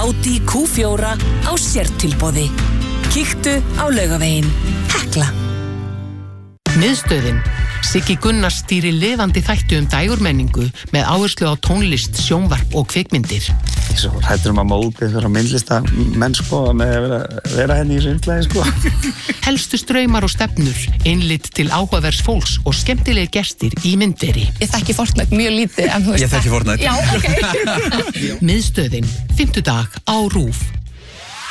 Audi Q4 á sértilboði. Kíktu á Laugaveginn. Hekla. Miðstöðin. Siggi Gunnars stýrir lifandi þætti dægurmenningu með áherslu á tónlist, sjónvarp og kvikmyndir. Svo hættum að móti fyrir myndlista menn með að vera henni í sundlagi Helstu straumar og stefnur, innlit til áhugavers fólks og skemmtilegir gestir í myndveri. Ég þekki Fortnite mjög lítið en þú veist. Ég þekki Fortnite. Já, ok. Miðstöðin, 5. dag á RÚV.